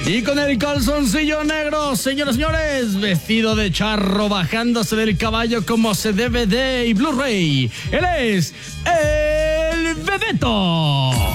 Y con el calzoncillo negro, señoras y señores, vestido de charro, bajándose del caballo como se debe de y Blu-ray. Él es el Bebeto.